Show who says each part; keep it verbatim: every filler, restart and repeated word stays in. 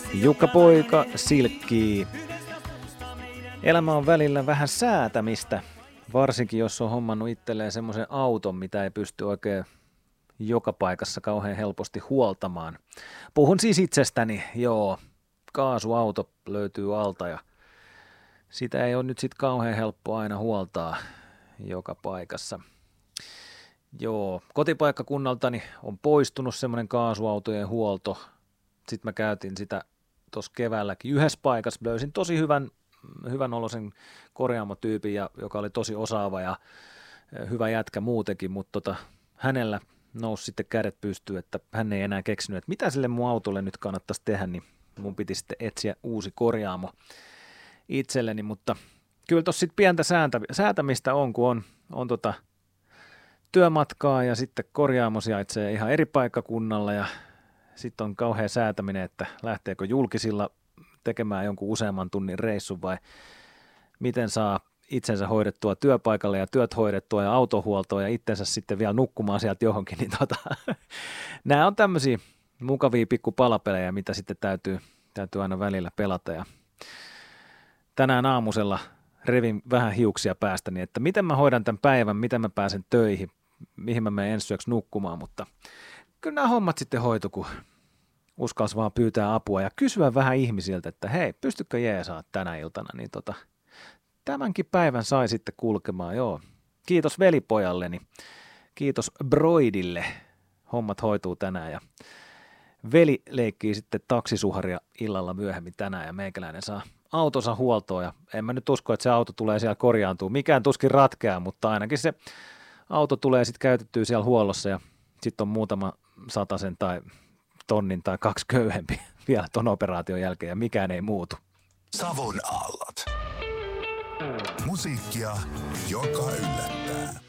Speaker 1: Jukka Poika silkkii. Elämä on välillä vähän säätämistä, varsinkin jos on hommannut itselleen semmoisen auton, mitä ei pysty oikein joka paikassa kauhean helposti huoltamaan. Puhun siis itsestäni, joo, kaasuauto löytyy alta ja sitä ei ole nyt sitten kauhean helppo aina huoltaa joka paikassa. Joo, kotipaikkakunnaltani on poistunut semmoinen kaasuautojen huolto. Sitten mä käytin sitä tuossa keväälläkin yhdessä paikassa. Löysin tosi hyvän, hyvän olosen korjaamotyypin, ja, joka oli tosi osaava ja hyvä jätkä muutenkin, mutta tota, hänellä nousi sitten kädet pystyyn, että hän ei enää keksinyt, että mitä sille mun autolle nyt kannattaisi tehdä, niin mun piti sitten etsiä uusi korjaamo itselleni, mutta kyllä tuossa sitten pientä sääntä, säätämistä on, kun on, on tota työmatkaa ja sitten korjaamo sijaitsee ihan eri paikkakunnalla ja sitten on kauhea säätäminen, että lähteekö julkisilla tekemään jonkun useamman tunnin reissun vai miten saa itsensä hoidettua työpaikalle ja työt hoidettua ja autohuoltoa ja itsensä sitten vielä nukkumaan sieltä johonkin. Niin tota, nämä on tämmöisiä mukavia pikku palapelejä, mitä sitten täytyy, täytyy aina välillä pelata. Ja tänään aamusella revin vähän hiuksia päästäni, että miten mä hoidan tämän päivän, miten mä pääsen töihin, mihin mä menen ensi yöksi nukkumaan, mutta kyllä nämä hommat sitten hoitu, kun uskalsi vaan pyytää apua ja kysyä vähän ihmisiltä, että hei, pystykö jeesaa tänä iltana, niin tota, tämänkin päivän sai sitten kulkemaan, joo. Kiitos velipojalleni, kiitos Broidille, hommat hoituu tänään ja veli leikkii sitten taksisuharia illalla myöhemmin tänään ja meikäläinen saa autonsa huoltoon ja en mä nyt usko, että se auto tulee siellä korjaantua, mikään tuskin ratkeaa, mutta ainakin se auto tulee sitten käytettyä siellä huollossa ja sitten on muutama satasen tai tonnin tai kaksi köyhempi vielä ton operaation jälkeen ja mikään ei muutu.
Speaker 2: Savon aallot. Musiikkia, joka yllättää.